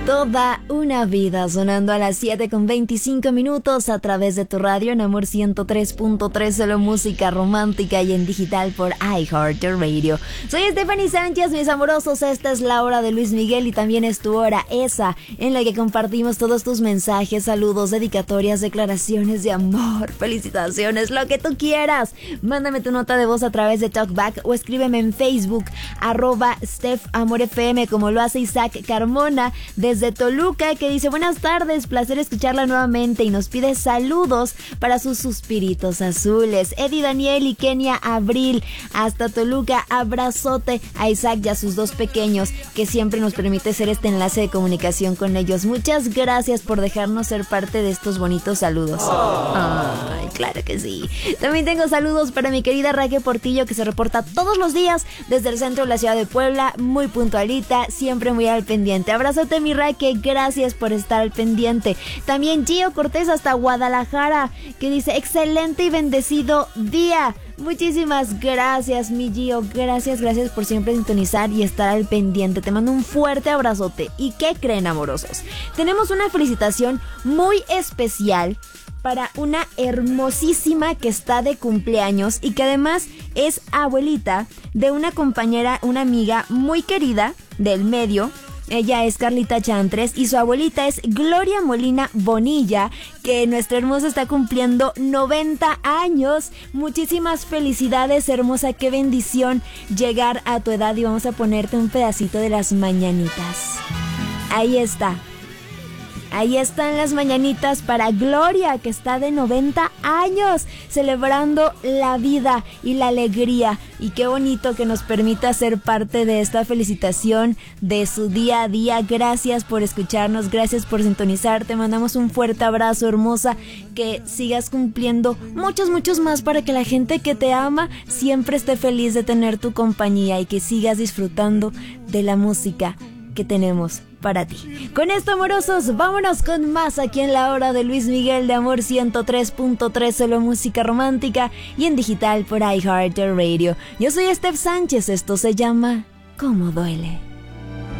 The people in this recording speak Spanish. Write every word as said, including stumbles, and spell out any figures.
Toda una vida sonando a las siete con veinticinco minutos a través de tu radio en Amor ciento tres punto tres, solo música romántica y en digital por iHeartRadio. Soy Stephanie Sánchez, mis amorosos. Esta es la hora de Luis Miguel y también es tu hora, esa en la que compartimos todos tus mensajes, saludos, dedicatorias, declaraciones de amor, felicitaciones, lo que tú quieras. Mándame tu nota de voz a través de TalkBack o escríbeme en Facebook, arroba StephAmorFM, como lo hace Isaac Carmona desde de Toluca, que dice: buenas tardes, placer escucharla nuevamente, y nos pide saludos para sus suspiritos azules. Eddie Daniel y Kenia Abril hasta Toluca, abrazote a Isaac y a sus dos pequeños, que siempre nos permite ser este enlace de comunicación con ellos. Muchas gracias por dejarnos ser parte de estos bonitos saludos. Ay, claro que sí. También tengo saludos para mi querida Raquel Portillo, que se reporta todos los días desde el centro de la ciudad de Puebla, muy puntualita, siempre muy al pendiente. Abrazote, mi Raquel, que gracias por estar al pendiente. También Gio Cortés hasta Guadalajara, que dice: excelente y bendecido día. Muchísimas gracias, mi Gio. Gracias, gracias por siempre sintonizar y estar al pendiente. Te mando un fuerte abrazote. ¿Y qué creen, amorosos? Tenemos una felicitación muy especial para una hermosísima que está de cumpleaños y que además es abuelita de una compañera, una amiga muy querida del medio. Ella es Carlita Chantres y su abuelita es Gloria Molina Bonilla, que nuestra hermosa está cumpliendo noventa años. Muchísimas felicidades, hermosa, qué bendición llegar a tu edad, y vamos a ponerte un pedacito de las mañanitas. Ahí está. Ahí están las mañanitas para Gloria, que está de noventa años, celebrando la vida y la alegría. Y qué bonito que nos permita ser parte de esta felicitación de su día a día. Gracias por escucharnos, gracias por sintonizar. Te mandamos un fuerte abrazo, hermosa. Que sigas cumpliendo muchos, muchos más, para que la gente que te ama siempre esté feliz de tener tu compañía, y que sigas disfrutando de la música que tenemos para ti. Con esto, amorosos, vámonos con más aquí en la hora de Luis Miguel de Amor ciento tres punto tres, solo música romántica y en digital por iHeartRadio. Yo soy Steph Sánchez, esto se llama ¿Cómo duele?